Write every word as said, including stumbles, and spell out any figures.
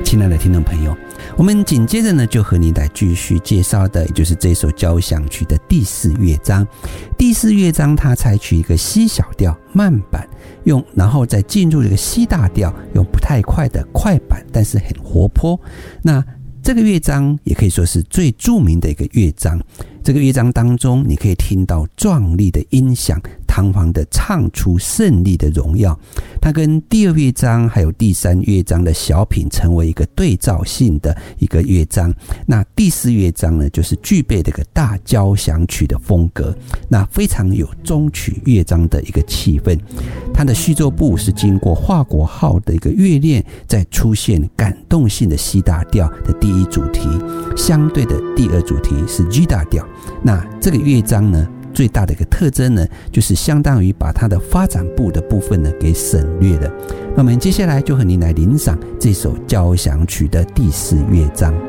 亲爱的听众朋友，我们紧接着呢就和你来继续介绍的，也就是这首交响曲的第四乐章。第四乐章它采取一个 C 小调慢板，用然后再进入这个 C 大调，用不太快的快板，但是很活泼。那这个乐章也可以说是最著名的一个乐章。这个乐章当中，你可以听到壮丽的音响，堂皇的唱出胜利的荣耀。它跟第二乐章还有第三乐章的小品成为一个对照性的一个乐章。那第四乐章呢，就是具备这个大交响曲的风格，那非常有中曲乐章的一个气氛。它的序奏部是经过华国号的一个乐练，再出现感动性的 C 大调的第一主题，相对的第二主题是 G 大调。那这个乐章呢，最大的一个特征呢，就是相当于把它的发展部的部分呢给省略了。那我们接下来就和您来欣赏这首交响曲的第四乐章。